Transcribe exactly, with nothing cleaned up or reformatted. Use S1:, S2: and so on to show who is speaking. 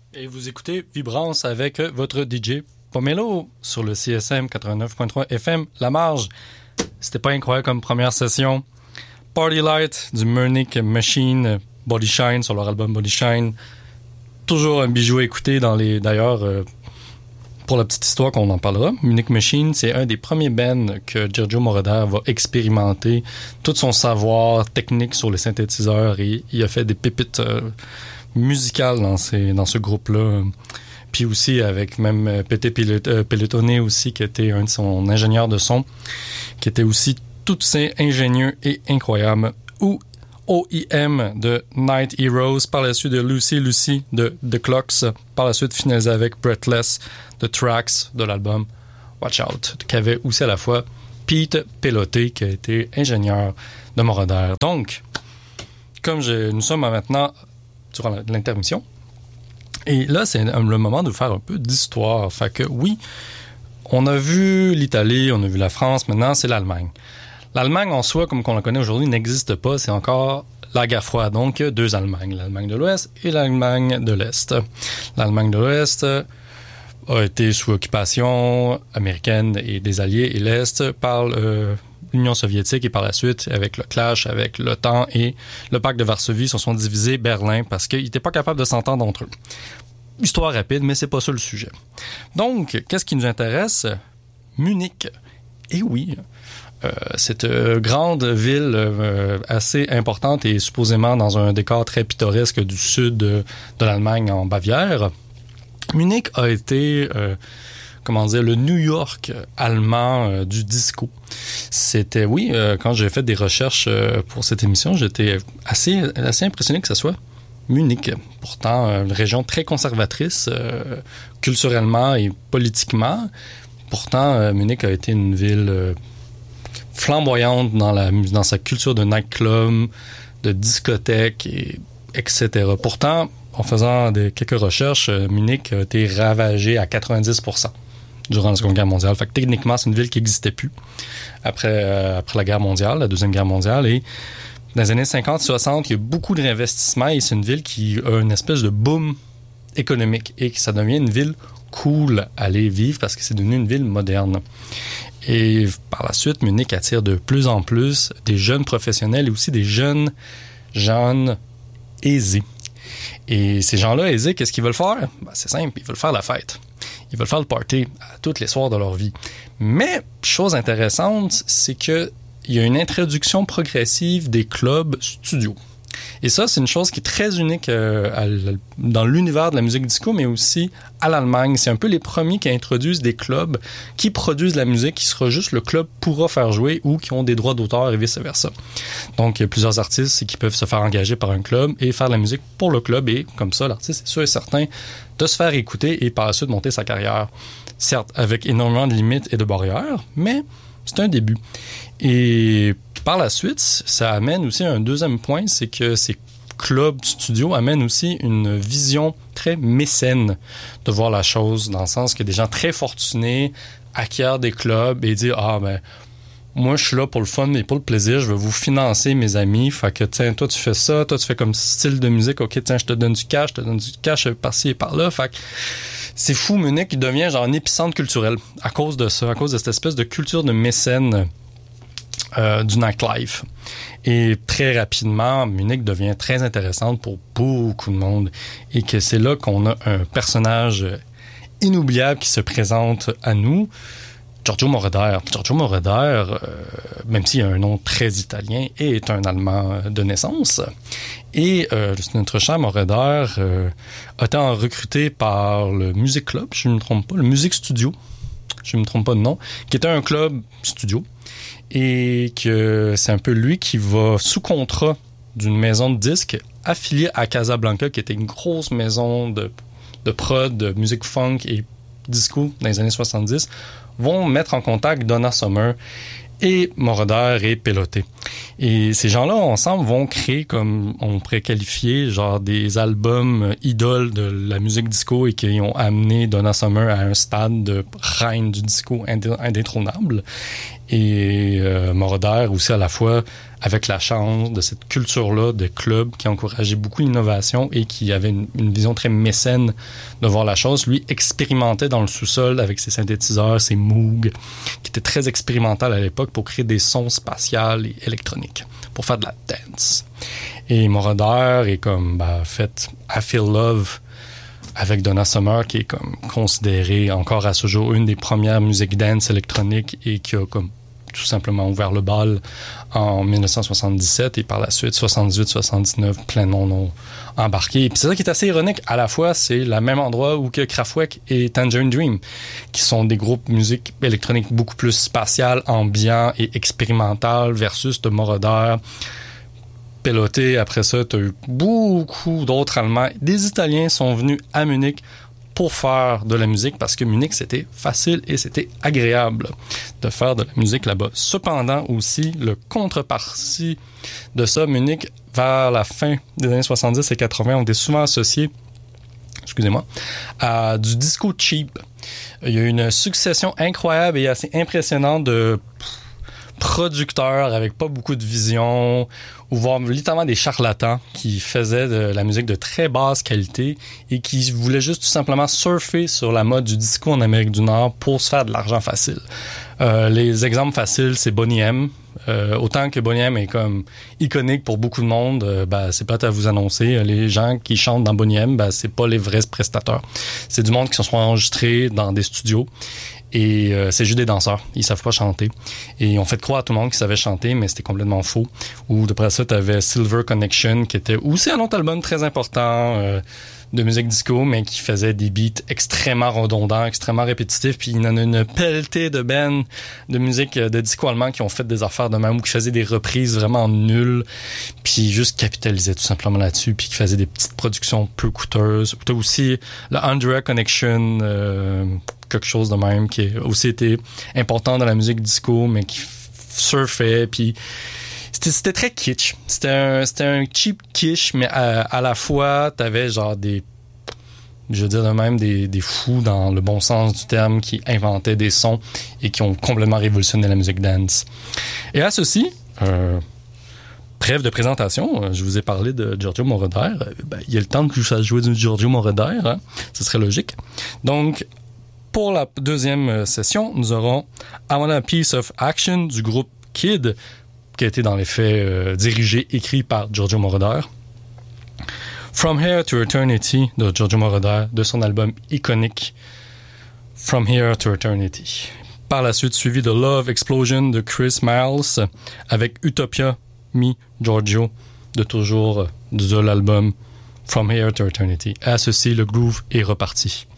S1: Et vous écoutez Vibrance avec votre D J Pomelo sur le C S M quatre-vingt-neuf point trois F M, La Marge. C'était pas incroyable comme première session. Party Light du Munich Machine, Body Shine sur leur album Body Shine. Toujours un bijou à écouter dans les... D'ailleurs, euh, pour la petite histoire qu'on en parlera, Munich Machine, c'est un des premiers bands que Giorgio Moroder va expérimenter tout son savoir technique sur les synthétiseurs et il a fait des pépites euh, musicales dans, ces, dans ce groupe-là. Puis aussi avec même Pété Pelletonné aussi, qui était un de son ingénieur de son, qui était aussi tout assez ingénieux et incroyable. Ou O E M de Night Heroes, par la suite de Lucy Lucy de The Clocks, par la suite finalisé avec Breathless de Tracks de l'album Watch Out, qui avait aussi à la fois Pete Pelloté, qui a été ingénieur de Moroder. Donc, comme je, nous sommes maintenant durant l'intermission, et là, c'est le moment de faire un peu d'histoire. Fait que oui, on a vu l'Italie, on a vu la France, maintenant c'est l'Allemagne. L'Allemagne en soi, comme on la connaît aujourd'hui, n'existe pas. C'est encore la guerre froide. Donc, il y a deux Allemagnes, l'Allemagne de l'Ouest et l'Allemagne de l'Est. L'Allemagne de l'Ouest a été sous occupation américaine et des Alliés, et l'Est par euh, l'Union soviétique, et par la suite, avec le clash avec l'OTAN et le pacte de Varsovie, se sont divisés Berlin parce qu'ils n'étaient pas capables de s'entendre entre eux. Histoire rapide, mais c'est pas ça le sujet. Donc, qu'est-ce qui nous intéresse? Munich. Et oui, euh, cette euh, grande ville euh, assez importante et supposément dans un décor très pittoresque du sud de, de l'Allemagne en Bavière, Munich a été... Euh, comment dire, le New York allemand euh, du disco. C'était, oui, euh, quand j'ai fait des recherches euh, pour cette émission, j'étais assez, assez impressionné que ce soit Munich. Pourtant, euh, une région très conservatrice, euh, culturellement et politiquement. Pourtant, euh, Munich a été une ville euh, flamboyante dans, la, dans sa culture de nightclub, de discothèque, et, etc. Pourtant, en faisant des, quelques recherches, euh, Munich a été ravagé à quatre-vingt-dix pour cent durant la Seconde Guerre mondiale. Fait que techniquement, c'est une ville qui n'existait plus après, euh, après la guerre mondiale, la Deuxième Guerre mondiale. Et dans les années cinquante soixante, il y a beaucoup de réinvestissements et c'est une ville qui a une espèce de boom économique et que ça devient une ville cool à aller vivre parce que c'est devenu une ville moderne. Et par la suite, Munich attire de plus en plus des jeunes professionnels et aussi des jeunes gens aisés. Et ces gens-là aisés, qu'est-ce qu'ils veulent faire? Ben, c'est simple, ils veulent faire la fête. Ils veulent faire le party à tous les soirs de leur vie. Mais, chose intéressante, c'est qu'il y a une introduction progressive des clubs studios. Et ça, c'est une chose qui est très unique euh, à, dans l'univers de la musique disco, mais aussi à l'Allemagne. C'est un peu les premiers qui introduisent des clubs qui produisent de la musique qui sera juste le club pourra faire jouer ou qui ont des droits d'auteur et vice-versa. Donc, il y a plusieurs artistes qui peuvent se faire engager par un club et faire de la musique pour le club. Et comme ça, l'artiste est sûr et certain de se faire écouter et par la suite monter sa carrière. Certes, avec énormément de limites et de barrières, mais c'est un début. Et par la suite, ça amène aussi un deuxième point, c'est que ces clubs studios amènent aussi une vision très mécène de voir la chose, dans le sens que des gens très fortunés acquièrent des clubs et disent « Ah, ben, moi, je suis là pour le fun et pour le plaisir, je vais vous financer, mes amis. Fait que, tiens, toi, tu fais ça, toi, tu fais comme style de musique, ok, tiens, je te donne du cash, je te donne du cash par-ci et par-là. » Fait que c'est fou, Munich, il devient genre un épicentre culturel à cause de ça, à cause de cette espèce de culture de mécène euh, du nightlife. Et très rapidement, Munich devient très intéressante pour beaucoup de monde. Et que c'est là qu'on a un personnage inoubliable qui se présente à nous, Giorgio Moroder. Giorgio Moroder, euh, même s'il a un nom très italien, est un Allemand de naissance. Et euh, notre cher Moroder euh, a été recruté par le Music Club, je ne me trompe pas, le Music Studio, je ne me trompe pas de nom, qui était un club studio. Et que c'est un peu lui qui va, sous contrat d'une maison de disques, affiliée à Casablanca, qui était une grosse maison de, de prod, de musique funk et disco dans les années soixante-dix, vont mettre en contact Donna Summer et Moroder et Pelloté. Et ces gens-là, ensemble, vont créer, comme on pourrait qualifier, genre des albums idoles de la musique disco et qui ont amené Donna Summer à un stade de reine du disco indé- indétrônable. Et euh, Moroder aussi à la fois avec la chance de cette culture-là de club qui encourageait beaucoup l'innovation et qui avait une, une vision très mécène de voir la chose. Lui expérimentait dans le sous-sol avec ses synthétiseurs, ses Moog, qui étaient très expérimental à l'époque pour créer des sons spatials et électroniques, pour faire de la dance. Et Moroder est comme, bah, fait I Feel Love avec Donna Summer, qui est comme considérée encore à ce jour une des premières musiques dance électroniques et qui a comme tout simplement ouvert le bal en dix-neuf cent soixante-dix-sept et par la suite soixante-dix-huit soixante-dix-neuf, plein de noms ont embarqué. Et puis c'est ça qui est assez ironique. À la fois, c'est le même endroit où que Kraftwerk et Tangerine Dream, qui sont des groupes musique électronique beaucoup plus spatial, ambiant et expérimental versus de Moroder. Peloté, après ça, tu as eu beaucoup d'autres Allemands. Des Italiens sont venus à Munich pour faire de la musique parce que Munich, c'était facile et c'était agréable de faire de la musique là-bas. Cependant, aussi, le contrepartie de ça, Munich, vers la fin des années soixante-dix et quatre-vingts, on était souvent associé, excusez-moi, à du disco cheap. Il y a eu une succession incroyable et assez impressionnante de producteurs avec pas beaucoup de vision, ou voire littéralement des charlatans qui faisaient de la musique de très basse qualité et qui voulaient juste tout simplement surfer sur la mode du disco en Amérique du Nord pour se faire de l'argent facile. Euh, les exemples faciles, c'est Boney M. Euh, autant que Boney M est comme iconique pour beaucoup de monde, euh, ben, c'est pas à vous annoncer. Les gens qui chantent dans Boney M, ben, c'est pas les vrais prestateurs. C'est du monde qui se sont enregistrés dans des studios. Et euh, c'est juste des danseurs. Ils savent pas chanter. Et ils ont fait croire à tout le monde qu'ils savaient chanter, mais c'était complètement faux. Ou d'après ça, t'avais Silver Connection, qui était aussi un autre album très important euh, de musique disco, mais qui faisait des beats extrêmement redondants, extrêmement répétitifs. Puis il y en a une pelletée de bands de musique de disco allemand qui ont fait des affaires de même ou qui faisaient des reprises vraiment nulles. Puis juste capitalisaient tout simplement là-dessus. Puis qui faisaient des petites productions peu coûteuses. T'as aussi le Andrea Connection... Euh, quelque chose de même qui a aussi été important dans la musique disco mais qui surfait puis c'était, c'était très kitsch, c'était un, c'était un cheap kitsch mais à, à la fois t'avais genre des je veux dire de même des, des fous dans le bon sens du terme qui inventaient des sons et qui ont complètement révolutionné la musique dance. Et à ceci euh, bref de présentation, je vous ai parlé de Giorgio Moroder. Ben, il y a le temps que je fasse jouer du Giorgio Moroder, hein? Ce serait logique. Donc pour la deuxième session, nous aurons I Want a Piece of Action du groupe Kid, qui a été dans les faits euh, dirigé, écrit par Giorgio Moroder. From Here to Eternity de Giorgio Moroder, de son album iconique From Here to Eternity. Par la suite, suivi de Love Explosion de Chris Miles, avec Utopia Me Giorgio, de toujours de l'album From Here to Eternity. À ceci, le groove est reparti.